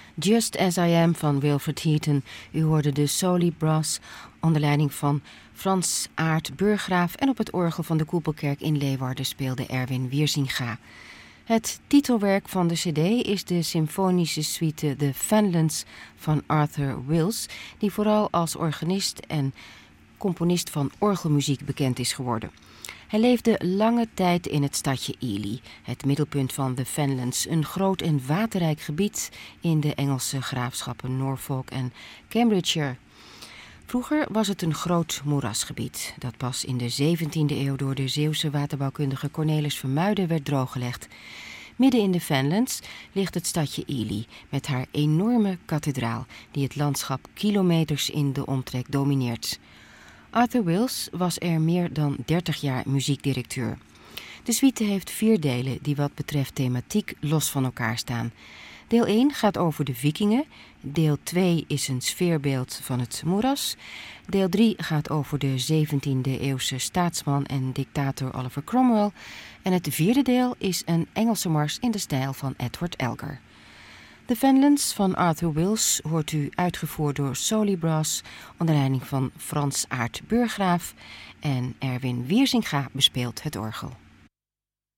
Just As I Am van Wilfred Heaton. U hoorde de Soli Brass onder leiding van Frans Aert Burggraaf en op het orgel van de Koepelkerk in Leeuwarden speelde Erwin Wiersinga. Het titelwerk van de cd is de symfonische suite The Fenlands van Arthur Wills, die vooral als organist en componist van orgelmuziek bekend is geworden. Hij leefde lange tijd in het stadje Ely, het middelpunt van de Fenlands, een groot en waterrijk gebied in de Engelse graafschappen Norfolk en Cambridgeshire. Vroeger was het een groot moerasgebied, dat pas in de 17e eeuw door de Zeeuwse waterbouwkundige Cornelis Vermuijden werd drooggelegd. Midden in de Fenlands ligt het stadje Ely met haar enorme kathedraal, die het landschap kilometers in de omtrek domineert. Arthur Wills was er meer dan 30 jaar muziekdirecteur. De suite heeft 4 delen die wat betreft thematiek los van elkaar staan. Deel 1 gaat over de vikingen, deel 2 is een sfeerbeeld van het moeras, deel 3 gaat over de 17e eeuwse staatsman en dictator Oliver Cromwell en het 4e deel is een Engelse mars in de stijl van Edward Elgar. The Fenlands van Arthur Wills hoort u uitgevoerd door Soli Brass onder leiding van Frans Aert Burggraaf en Erwin Wiersinga bespeelt het orgel.